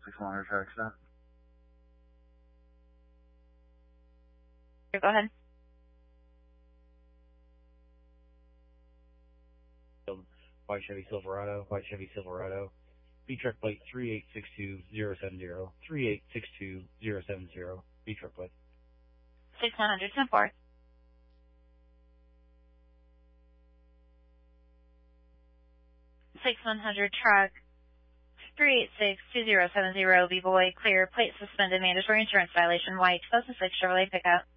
6100 track stop. Go ahead. White Chevy Silverado, B truck plate 3862070, 3862070, B truck plate. 6100, 10-4. Truck 3862070, B-Boy, clear, plate suspended, mandatory insurance violation, white, 2006 Chevrolet pickup.